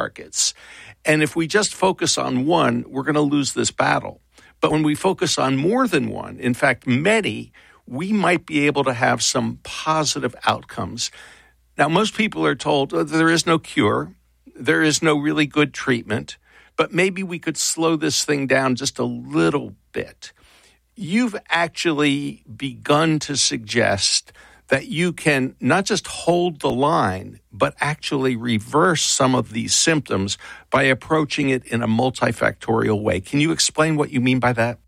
targets. And if we just focus on one, we're going to lose this battle. But when we focus on more than one, in fact, many, we might be able to have some positive outcomes. Now, most people are told there is no cure, there is no really good treatment, but maybe we could slow this thing down just a little bit. You've actually begun to suggest that you can not just hold the line, but actually reverse some of these symptoms by approaching it in a multifactorial way. Can you explain what you mean by that?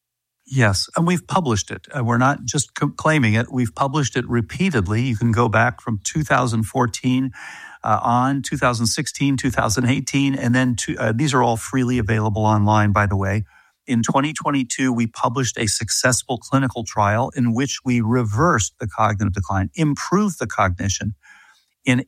Yes, and we've published it. We're not just claiming it. We've published it repeatedly. You can go back from 2014 on, 2016, 2018, and then these are all freely available online, by the way. In 2022, we published a successful clinical trial in which we reversed the cognitive decline, improved the cognition in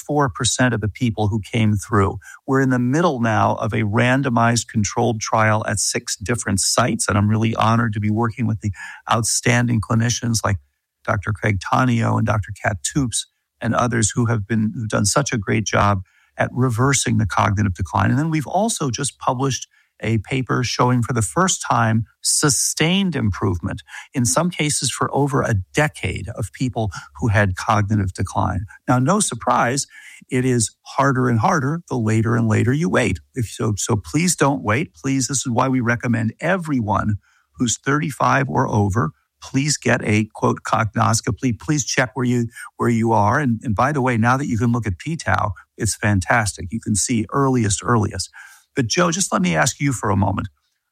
84% of the people who came through. We're in the middle now of a randomized controlled trial at 6 different sites, and I'm really honored to be working with the outstanding clinicians like Dr. Craig Tanio and Dr. Kat Toops and others who've done such a great job at reversing the cognitive decline. And then we've also just published a paper showing for the first time sustained improvement, in some cases for over a decade, of people who had cognitive decline. Now, no surprise, it is harder and harder the later and later you wait. So please don't wait. Please, this is why we recommend everyone who's 35 or over, please get a, quote, cognoscopy. Please check where you are. And by the way, now that you can look at p-tau, it's fantastic. You can see earliest. But Joe, just let me ask you for a moment.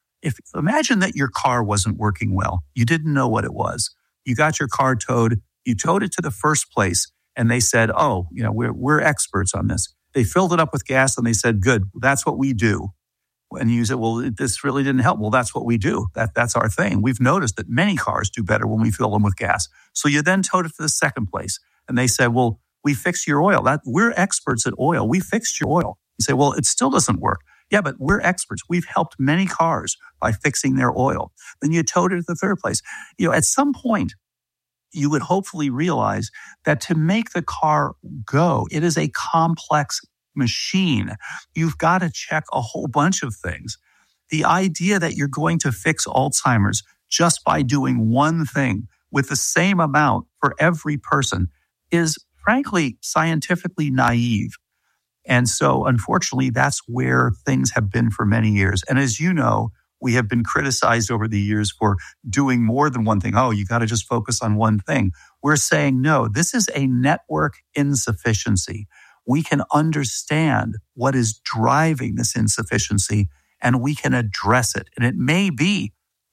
Imagine that your car wasn't working well. You didn't know what it was. You got your car towed. You towed it to the first place, and they said, "Oh, we're experts on this." They filled it up with gas, and they said, "Good, that's what we do." And you said, "Well, this really didn't help." Well, that's what we do. That's our thing. We've noticed that many cars do better when we fill them with gas. So you then towed it to the second place, and they said, "Well, we fixed your oil. We're experts at oil. We fixed your oil." You say, "Well, it still doesn't work." Yeah, but we're experts. We've helped many cars by fixing their oil. Then you towed it to the third place. At some point, you would hopefully realize that to make the car go, it is a complex machine. You've got to check a whole bunch of things. The idea that you're going to fix Alzheimer's just by doing one thing with the same amount for every person is, frankly, scientifically naive. And so, unfortunately, that's where things have been for many years. And as you know, we have been criticized over the years for doing more than one thing. Oh, you got to just focus on one thing. We're saying, no, this is a network insufficiency. We can understand what is driving this insufficiency, and we can address it. And it may be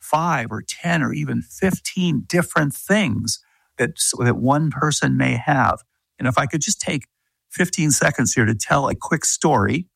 5 or 10 or even 15 different things that one person may have. And if I could just take 15 seconds here to tell a quick story.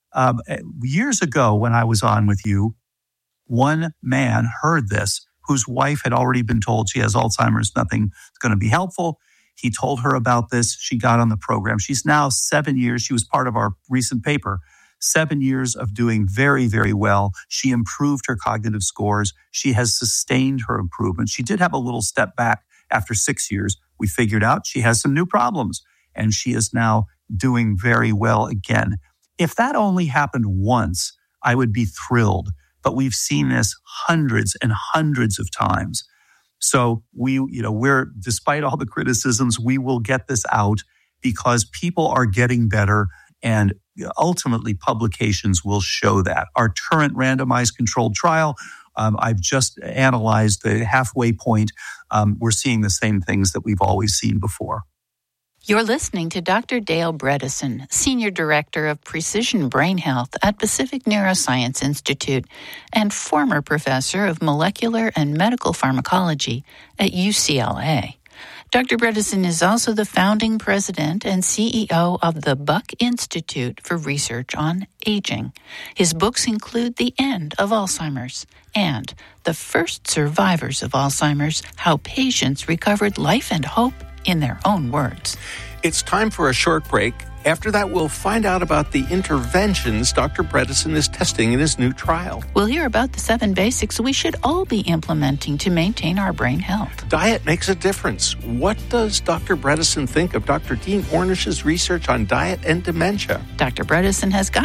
Years ago when I was on with you, one man heard this, whose wife had already been told she has Alzheimer's, nothing's going to be helpful. He told her about this. She got on the program. She's now 7 years. She was part of our recent paper. 7 years of doing very, very well. She improved her cognitive scores. She has sustained her improvement. She did have a little step back after 6 years. We figured out she has some new problems, and she is now doing very well again. If that only happened once, I would be thrilled. But we've seen this hundreds and hundreds of times. So we're, despite all the criticisms, we will get this out because people are getting better, and ultimately publications will show that. Our current randomized controlled trial, I've just analyzed the halfway point. We're seeing the same things that we've always seen before. You're listening to Dr. Dale Bredesen, Senior Director of Precision Brain Health at Pacific Neuroscience Institute and former Professor of Molecular and Medical Pharmacology at UCLA. Dr. Bredesen is also the founding president and CEO of the Buck Institute for Research on Aging. His books include The End of Alzheimer's and The First Survivors of Alzheimer's, How Patients Recovered Life and Hope in Their Own Words. It's time for a short break. After that, we'll find out about the interventions Dr. Bredesen is testing in his new trial. We'll hear about the 7 basics we should all be implementing to maintain our brain health. Diet makes a difference. What does Dr. Bredesen think of Dr. Dean Ornish's research on diet and dementia? Dr. Bredesen has got